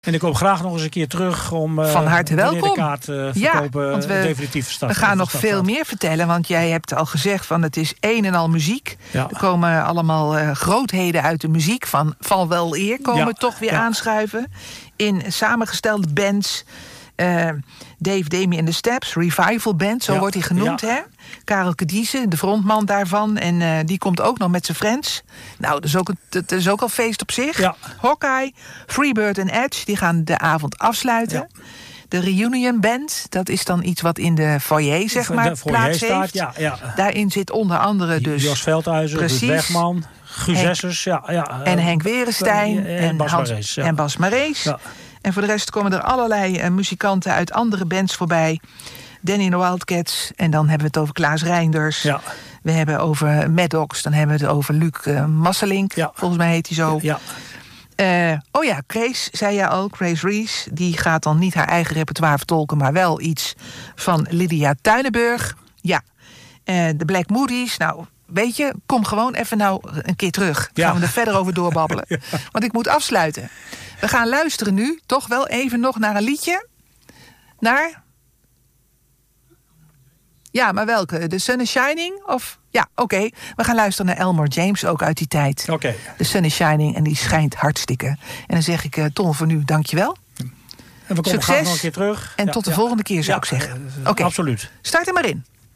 En ik kom graag nog eens een keer terug om van harte welkom. De kaart verkopen definitief start. We gaan nog veel meer vertellen, want jij hebt al gezegd van het is een en al muziek. Ja. Er komen allemaal grootheden uit de muziek van wel eer komen toch weer aanschuiven. In samengestelde bands. Dave Demi and the Steps, Revival Band, zo wordt hij genoemd, hè? Karel Kedise, de frontman daarvan. En die komt ook nog met zijn friends. Nou, dat is ook al feest op zich. Ja. Hawkeye, Freebird en Edge, die gaan de avond afsluiten. Ja. De Reunion Band, dat is dan iets wat in de foyer, zeg maar, plaats heeft. Ja. Daarin zit onder andere dus Jos Veldhuizen, Ruud Wegman, Guus Essers. En Henk Werenstein. En Bas Marees. Ja. En voor de rest komen er allerlei muzikanten uit andere bands voorbij. Danny and the Wildcats. En dan hebben we het over Klaas Reinders. Ja. We hebben over Maddox. Dan hebben we het over Luc Masselink. Ja. Volgens mij heet hij zo. Ja. Grace, zei je al. Grace Rees. Die gaat dan niet haar eigen repertoire vertolken, maar wel iets van Lydia Tuinenburg. Ja. De Black Moodies. Nou, weet je, kom gewoon even nou een keer terug. Gaan we er verder over doorbabbelen. Ja. Want ik moet afsluiten. We gaan luisteren nu, toch wel even nog naar een liedje. Naar? Ja, maar welke? The Sun is Shining? Of? Ja, oké. We gaan luisteren naar Elmore James, ook uit die tijd. Oké. The Sun is Shining en die schijnt hartstikke. En dan zeg ik, Ton, voor nu dankjewel. En we komen graag nog een keer terug. En tot de volgende keer, zou ik zeggen. Absoluut. Start er maar in.